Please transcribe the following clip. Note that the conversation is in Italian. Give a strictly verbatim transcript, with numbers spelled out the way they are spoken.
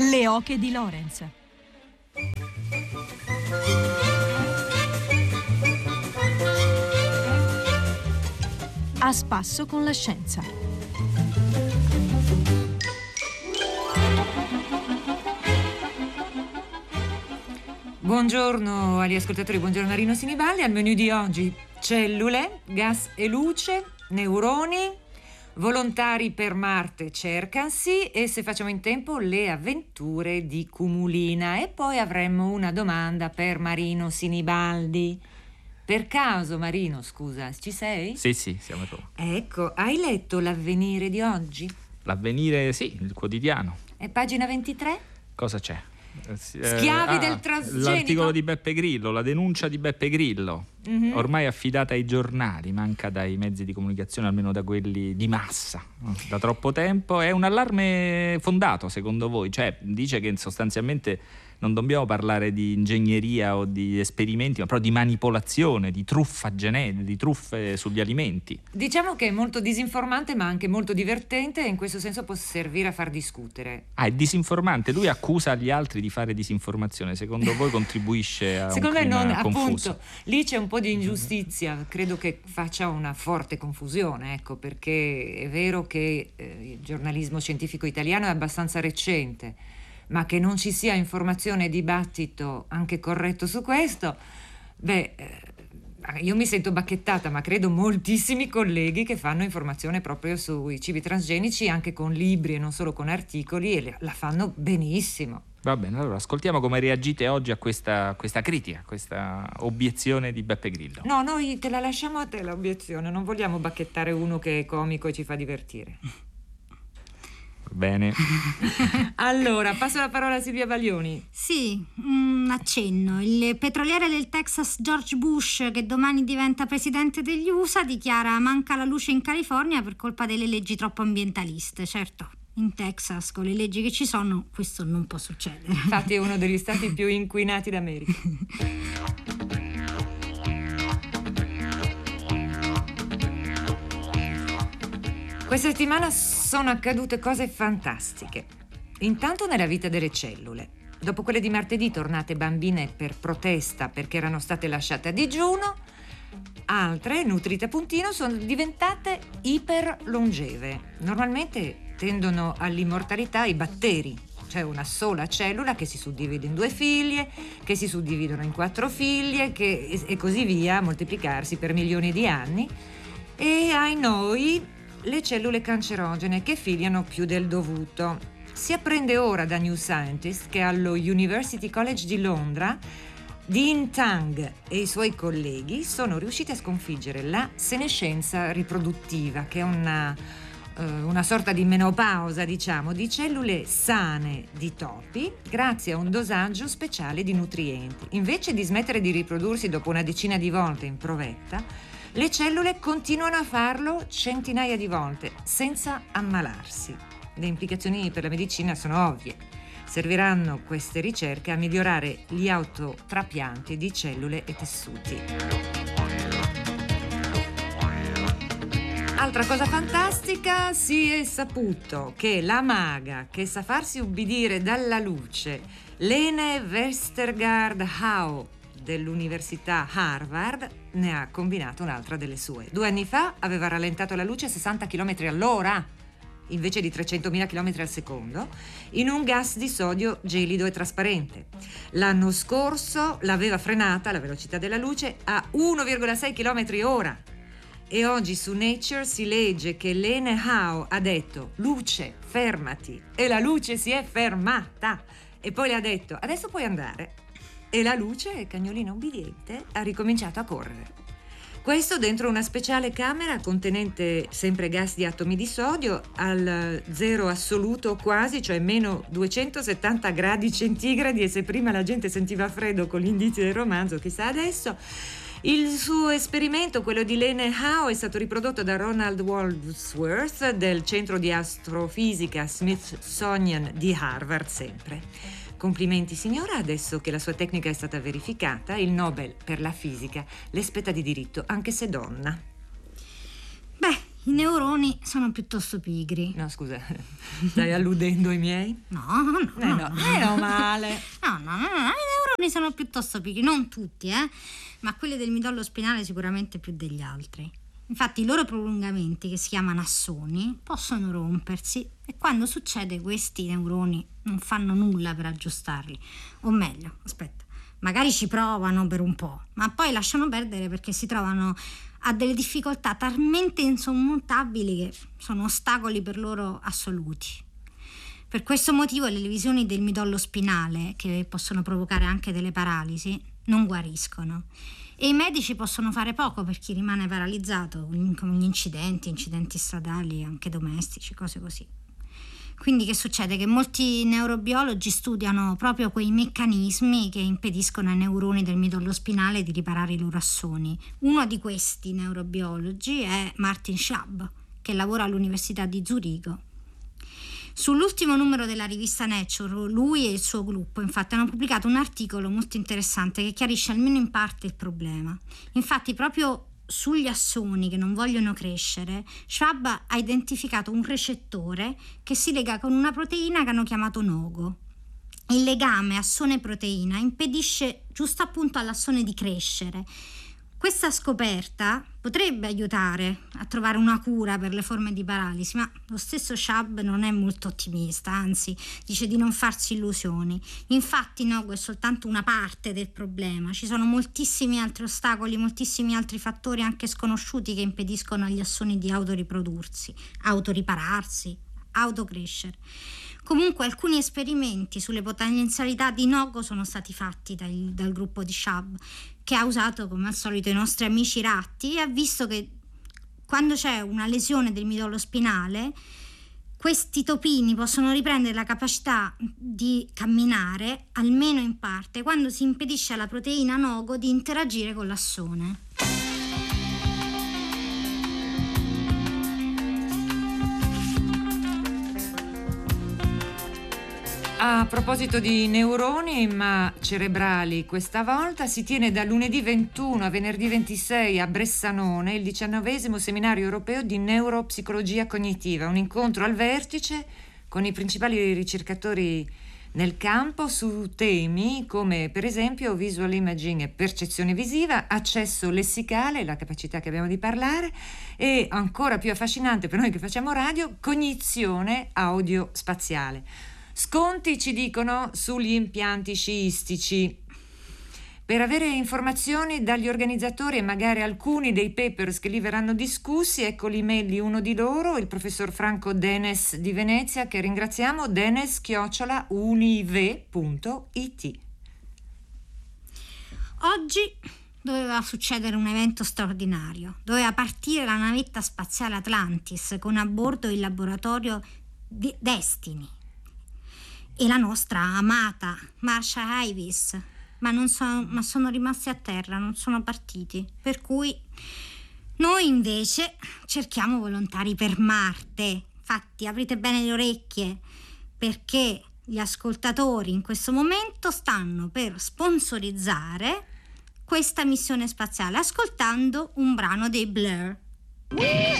Le oche di Lorenz. A spasso con la scienza. Buongiorno agli ascoltatori, buongiorno Marino Sinibaldi. Al menù di oggi: cellule, gas e luce, neuroni, volontari per Marte cercansi e, se facciamo in tempo, le avventure di Cumulina. E poi avremmo una domanda per Marino Sinibaldi. Per caso, Marino, scusa, ci sei? Sì, sì, siamo tu. Ecco, hai letto l'Avvenire di oggi? L'Avvenire, sì, il quotidiano. E pagina ventitré? Cosa c'è? Schiavi eh, del ah, transgenico. L'articolo di Beppe Grillo, la denuncia di Beppe Grillo, mm-hmm. ormai affidata ai giornali, manca dai mezzi di comunicazione, almeno da quelli di massa, da troppo tempo. È un allarme fondato, secondo voi? Cioè, dice che sostanzialmente non dobbiamo parlare di ingegneria o di esperimenti, ma proprio di manipolazione, di truffa genetica, di truffe sugli alimenti. Diciamo che è molto disinformante, ma anche molto divertente, e in questo senso può servire a far discutere. Ah, è disinformante. Lui accusa gli altri di fare disinformazione. Secondo voi contribuisce a Secondo un me non, confuso? Appunto, lì c'è un po' di ingiustizia. Credo che faccia una forte confusione, ecco, perché è vero che eh, il giornalismo scientifico italiano è abbastanza recente, ma che non ci sia informazione e dibattito anche corretto su questo, beh, eh, io mi sento bacchettata, ma credo moltissimi colleghi che fanno informazione proprio sui cibi transgenici, anche con libri e non solo con articoli, e la fanno benissimo. Va bene, allora ascoltiamo come reagite oggi a questa, questa critica, a questa obiezione di Beppe Grillo. No, noi te la lasciamo a te l'obiezione, non vogliamo bacchettare uno che è comico e ci fa divertire. Bene. Allora, passo la parola a Silvia Baglioni. Sì, un accenno. Il petroliere del Texas George Bush, che domani diventa presidente degli U S A, dichiara: manca la luce in California per colpa delle leggi troppo ambientaliste. Certo, in Texas, con le leggi che ci sono, questo non può succedere. Infatti è uno degli stati più inquinati d'America. Questa settimana sono accadute cose fantastiche. Intanto nella vita delle cellule. Dopo quelle di martedì, tornate bambine per protesta perché erano state lasciate a digiuno, altre, nutrite a puntino, sono diventate iperlongeve. Normalmente tendono all'immortalità i batteri, cioè una sola cellula che si suddivide in due figlie, che si suddividono in quattro figlie, che, e così via, a moltiplicarsi per milioni di anni. E ai noi le cellule cancerogene che figliano più del dovuto. Si apprende ora da New Scientist che allo University College di Londra Dean Tang e i suoi colleghi sono riusciti a sconfiggere la senescenza riproduttiva, che è una, uh, una sorta di menopausa, diciamo, di cellule sane di topi, grazie a un dosaggio speciale di nutrienti. Invece di smettere di riprodursi dopo una decina di volte in provetta, le cellule continuano a farlo centinaia di volte senza ammalarsi. Le implicazioni per la medicina sono ovvie. Serviranno queste ricerche a migliorare gli autotrapianti di cellule e tessuti. Altra cosa fantastica, si è saputo che la maga che sa farsi ubbidire dalla luce, Lene Westergaard Howe, dell'Università Harvard, ne ha combinato un'altra delle sue. Due anni fa aveva rallentato la luce a sessanta chilometri all'ora invece di trecentomila chilometri al secondo in un gas di sodio gelido e trasparente. L'anno scorso l'aveva frenata la velocità della luce a uno virgola sei chilometri ora. E oggi su Nature si legge che Lene Howe ha detto: luce, fermati. E la luce si è fermata. E poi le ha detto: adesso puoi andare. E la luce, cagnolina ubbidiente, ha ricominciato a correre. Questo dentro una speciale camera contenente sempre gas di atomi di sodio al zero assoluto quasi, cioè meno duecentosettanta gradi centigradi, e se prima la gente sentiva freddo con gli indizi del romanzo, chissà adesso. Il suo esperimento, quello di Lene Howe, è stato riprodotto da Ronald Wadsworth del Centro di Astrofisica Smithsonian di Harvard, sempre. Complimenti signora, adesso che la sua tecnica è stata verificata, il Nobel per la fisica le spetta di diritto, anche se donna. Beh, I neuroni sono piuttosto pigri. No, scusa, stai alludendo ai miei? No, no, Eh no. no, meno male. No, no, no, no, i neuroni sono piuttosto pigri, non tutti, eh, ma quelli del midollo spinale sicuramente più degli altri. Infatti i loro prolungamenti, che si chiamano assoni, possono rompersi e quando succede questi neuroni non fanno nulla per aggiustarli. O meglio, aspetta, magari ci provano per un po', ma poi lasciano perdere perché si trovano a delle difficoltà talmente insormontabili che sono ostacoli per loro assoluti. Per questo motivo le lesioni del midollo spinale, che possono provocare anche delle paralisi, non guariscono e i medici possono fare poco per chi rimane paralizzato, come gli incidenti, incidenti stradali, anche domestici, cose così. Quindi che succede? Che molti neurobiologi studiano proprio quei meccanismi che impediscono ai neuroni del midollo spinale di riparare i loro assoni. Uno di questi neurobiologi è Martin Schwab, che lavora all'Università di Zurigo. Sull'ultimo numero della rivista Nature, lui e il suo gruppo infatti hanno pubblicato un articolo molto interessante che chiarisce almeno in parte il problema. Infatti proprio sugli assoni che non vogliono crescere, Schwab ha identificato un recettore che si lega con una proteina che hanno chiamato nogo. Il legame assone-proteina impedisce giusto appunto all'assone di crescere. Questa scoperta potrebbe aiutare a trovare una cura per le forme di paralisi, ma lo stesso Schwab non è molto ottimista, anzi dice di non farsi illusioni. Infatti Nogo è soltanto una parte del problema, ci sono moltissimi altri ostacoli, moltissimi altri fattori anche sconosciuti che impediscono agli assoni di autoriprodursi, autoripararsi, autocrescere. Comunque alcuni esperimenti sulle potenzialità di Nogo sono stati fatti dal, dal gruppo di Schwab, che ha usato come al solito i nostri amici ratti e ha visto che quando c'è una lesione del midollo spinale questi topini possono riprendere la capacità di camminare, almeno in parte, quando si impedisce alla proteina Nogo di interagire con l'assone. A proposito di neuroni, ma cerebrali questa volta, si tiene da lunedì ventuno a venerdì ventisei a Bressanone il diciannovesimo seminario europeo di neuropsicologia cognitiva, un incontro al vertice con i principali ricercatori nel campo su temi come per esempio visual imaging e percezione visiva, accesso lessicale, la capacità che abbiamo di parlare, e ancora più affascinante per noi che facciamo radio, cognizione audio-spaziale. Sconti, ci dicono, sugli impianti sciistici. Per avere informazioni dagli organizzatori e magari alcuni dei papers che lì verranno discussi, ecco l'email di uno di loro, il professor Franco Denes di Venezia, che ringraziamo, denes chiocciola unive punto it. Oggi doveva succedere un evento straordinario. Doveva partire la navetta spaziale Atlantis con a bordo il laboratorio di Destiny e la nostra amata Marcia Ivis, ma, non sono, ma sono rimasti a terra, non sono partiti. Per cui noi invece cerchiamo volontari per Marte. Infatti aprite bene le orecchie, perché gli ascoltatori in questo momento stanno per sponsorizzare questa missione spaziale ascoltando un brano dei Blur.